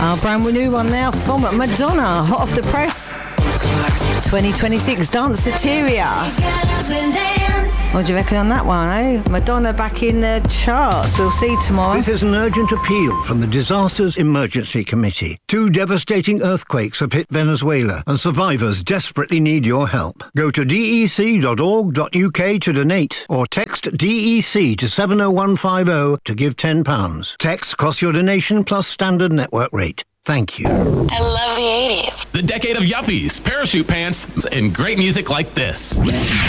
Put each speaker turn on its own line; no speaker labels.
Brand new one now from Madonna, hot off the press. 2026 Danceteria. What do you reckon on that one, eh? Madonna back in the charts. We'll see tomorrow.
This is an urgent appeal from the Disasters Emergency Committee. 2 devastating earthquakes have hit Venezuela, and survivors desperately need your help. Go to dec.org.uk to donate, or text DEC to 70150 to give £10. Text costs your donation plus standard network rate. Thank you.
I love the 80s.
The decade of yuppies, parachute pants, and great music like this.